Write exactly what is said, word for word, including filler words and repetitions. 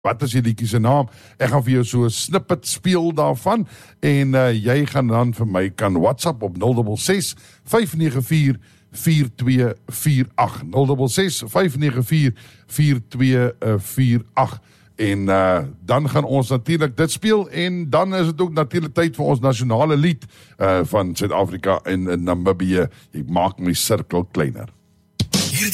wat is die liedjie se naam? Ek gaan vir jou so 'n snippet speel daarvan, en uh, jy gaan dan vir my kan WhatsApp op nul ses ses vyf nege vier vier twee vier agt, nul ses ses vyf nege vier vier twee vier agt, en uh, dan gaan ons natuurlik dit speel, en dan is het ook natuurlik tyd vir ons nasionale lied uh, van Suid-Afrika en, en Namibië, Jy maak my sirkel kleiner.